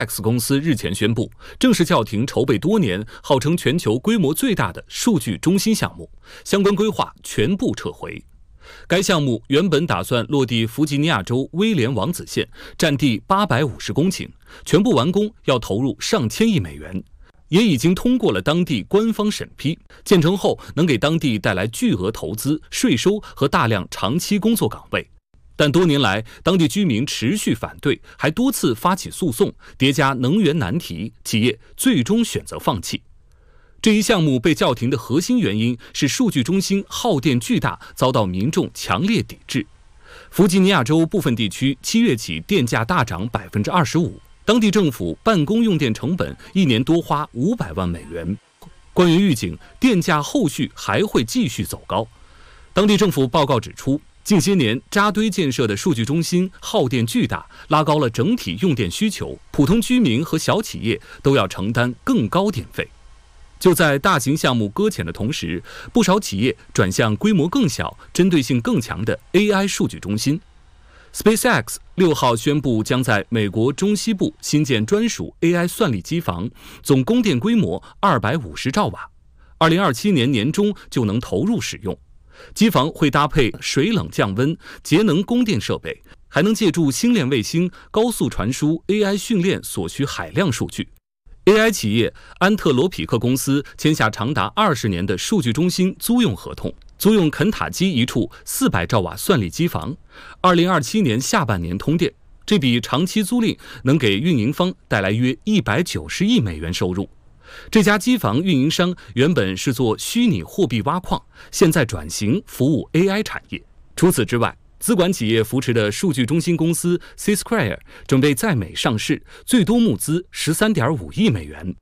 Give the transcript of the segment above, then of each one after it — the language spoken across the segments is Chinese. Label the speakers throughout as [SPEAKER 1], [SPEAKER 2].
[SPEAKER 1] SpaceX 公司日前宣布，正式叫停筹备多年、号称全球规模最大的数据中心项目，相关规划全部撤回。该项目原本打算落地弗吉尼亚州威廉王子县，占地850公顷，全部完工要投入上千亿美元，也已经通过了当地官方审批。建成后能给当地带来巨额投资、税收和大量长期工作岗位。但多年来，当地居民持续反对，还多次发起诉讼，叠加能源难题，企业最终选择放弃。这一项目被叫停的核心原因是数据中心耗电巨大，遭到民众强烈抵制。弗吉尼亚州部分地区7月起电价大涨25%，当地政府办公用电成本一年多花500万美元。官员预警，电价后续还会继续走高。当地政府报告指出，近些年扎堆建设的数据中心耗电巨大，拉高了整体用电需求，普通居民和小企业都要承担更高电费。就在大型项目搁浅的同时，不少企业转向规模更小、针对性更强的 AI 数据中心。SpaceX 6号宣布将在美国中西部新建专属 AI 算力机房，总供电规模250兆瓦，2027年年中就能投入使用。机房会搭配水冷降温、节能供电设备，还能借助星链卫星高速传输 AI 训练所需海量数据。AI 企业安特罗匹克公司签下长达20年的数据中心租用合同，租用肯塔基一处400兆瓦算力机房，2027年下半年通电。这笔长期租赁能给运营方带来约190亿美元收入。这家机房运营商原本是做虚拟货币挖矿，现在转型服务 AI 产业。除此之外，资管企业扶持的数据中心公司 C-Square 准备在美上市，最多募资13.5亿美元。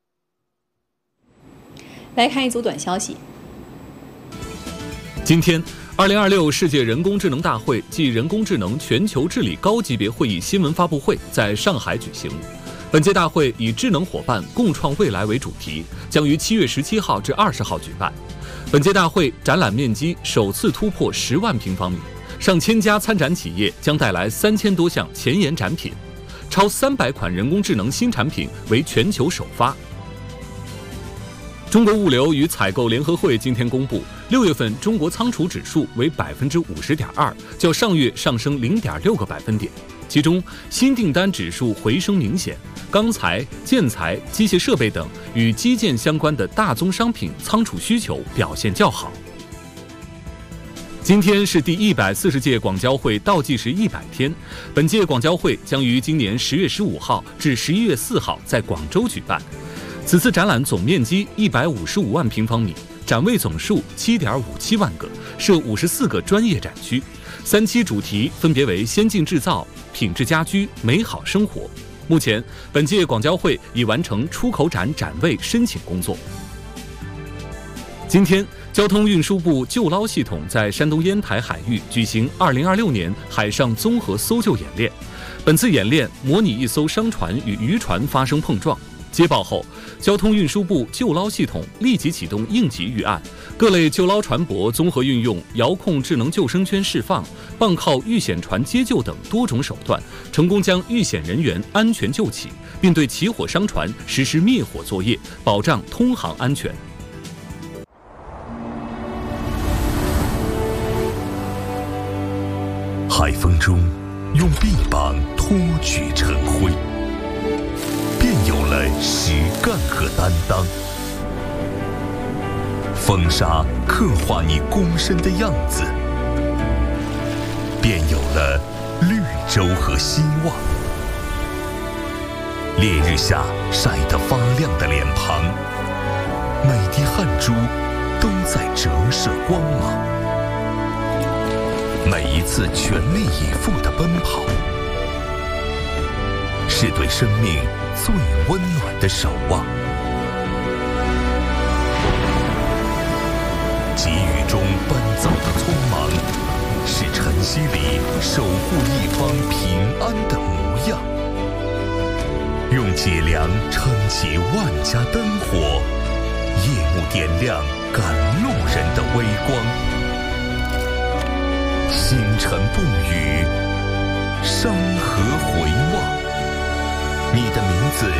[SPEAKER 2] 来看一组短消息。
[SPEAKER 1] 今天2026世界人工智能大会暨人工智能全球治理高级别会议新闻发布会在上海举行。本届大会以智能伙伴共创未来为主题，将于7月17号至20号举办。本届大会展览面积首次突破10万平方米，上千家参展企业将带来3000多项前沿展品，超300款人工智能新产品为全球首发。中国物流与采购联合会今天公布，6月份中国仓储指数为50.2%，较上月上升0.6个百分点。其中，新订单指数回升明显，钢材、建材、机械设备等与基建相关的大宗商品仓储需求表现较好。今天是第140届广交会倒计时100天，本届广交会将于今年10月15号至11月4号在广州举办。此次展览总面积155万平方米，展位总数7.57万个，设54个专业展区，3期主题分别为先进制造、品质家居、美好生活。目前，本届广交会已完成出口展展位申请工作。今天，交通运输部救捞系统在山东烟台海域举行2026年海上综合搜救演练。本次演练模拟一艘商船与渔船发生碰撞。接报后，交通运输部救捞系统立即启动应急预案，各类救捞船舶综合运用遥控智能救生圈释放、傍靠遇险船接救等多种手段，成功将遇险人员安全救起，并对起火商船实施灭火作业，保障通航安全。
[SPEAKER 3] 海风中，用臂膀托举晨晖，便有了实干和担当。风沙刻画你躬身的样子，便有了绿洲和希望。烈日下晒得发亮的脸庞，每滴汗珠都在折射光芒。每一次全力以赴的奔跑，是对生命最温暖的守望。急雨中奔走的匆忙，是晨曦里守护一方平安的模样。用脊梁撑起万家灯火，夜幕点亮赶路人的微光。星辰不语，山河回望， 你的名字